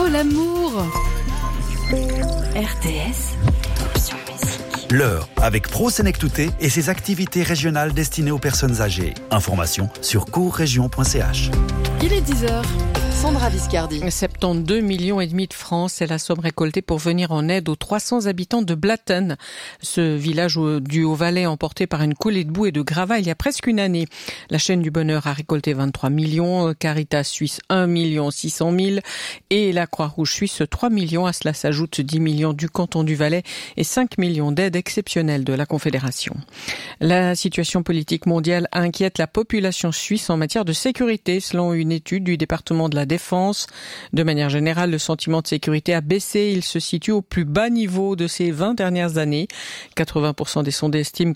l'amour. RTS, option musique. L'heure avec Pro Senectouté et ses activités régionales destinées aux personnes âgées. Informations sur courregion.ch. Il est 10h. Sandra Viscardi. 72,5 millions de francs, c'est la somme récoltée pour venir en aide aux 300 habitants de Blatten. Ce village du Haut-Valais emporté par une coulée de boue et de gravats il y a presque une année. La chaîne du bonheur a récolté 23 millions, Caritas Suisse 1 600 000 et la Croix-Rouge Suisse 3 millions. À cela s'ajoutent 10 millions du canton du Valais et 5 millions d'aides exceptionnelles de la Confédération. La situation politique mondiale inquiète la population suisse en matière de sécurité, selon une étude du département de la Défense. De manière générale, le sentiment de sécurité a baissé. Il se situe au plus bas niveau de ces 20 dernières années. 80% des sondés estiment